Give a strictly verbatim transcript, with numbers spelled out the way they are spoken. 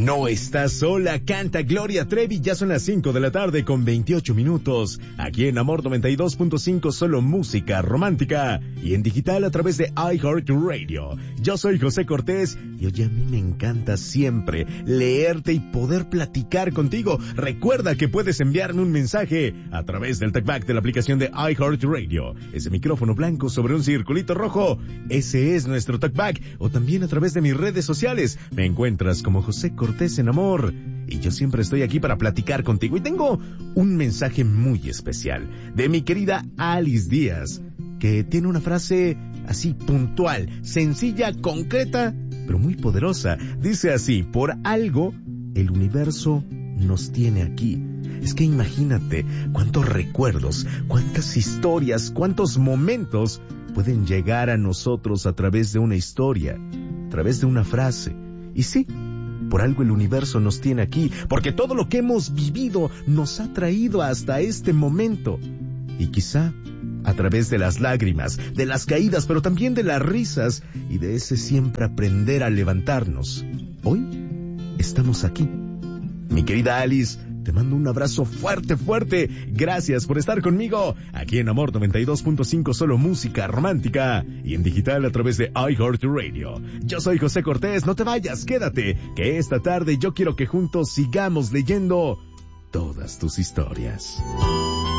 No estás sola, canta Gloria Trevi. Ya son las cinco de la tarde con veintiocho minutos. Aquí en Amor noventa y dos punto cinco, solo música romántica. Y en digital a través de iHeartRadio. Yo soy José Cortés y oye, a mí me encanta siempre leerte y poder platicar contigo. Recuerda que puedes enviarme un mensaje a través del talkback de la aplicación de iHeartRadio. Ese micrófono blanco sobre un circulito rojo, ese es nuestro talkback. O también a través de mis redes sociales. Me encuentras como José Cortés en Amor. Y yo siempre estoy aquí para platicar contigo. Y tengo un mensaje muy especial de mi querida Alice Díaz, que tiene una frase así puntual, sencilla, concreta, pero muy poderosa. Dice así: por algo el universo nos tiene aquí. Es que imagínate cuántos recuerdos, cuántas historias, cuántos momentos pueden llegar a nosotros a través de una historia, a través de una frase. Y sí, por algo el universo nos tiene aquí, porque todo lo que hemos vivido nos ha traído hasta este momento. Y quizá a través de las lágrimas, de las caídas, pero también de las risas y de ese siempre aprender a levantarnos. Hoy estamos aquí. Mi querida Alice, te mando un abrazo fuerte, fuerte. Gracias por estar conmigo aquí en Amor noventa y dos punto cinco, solo música romántica, y en digital a través de iHeartRadio. Yo soy José Cortés, no te vayas, quédate, que esta tarde yo quiero que juntos sigamos leyendo todas tus historias.